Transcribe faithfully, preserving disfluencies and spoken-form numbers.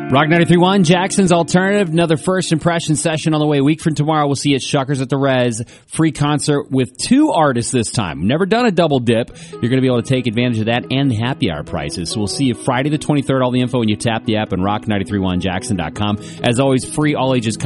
Rock ninety-three point one, Jackson's Alternative. Another first impression session on the way. A week from tomorrow, we'll see you at Shuckers at the Res. Free concert with two artists this time. Never done a double dip. You're going to be able to take advantage of that and the happy hour prices. So we'll see you Friday the twenty-third. All the info when you tap the app and rock nine three one jackson dot com. As always, free all ages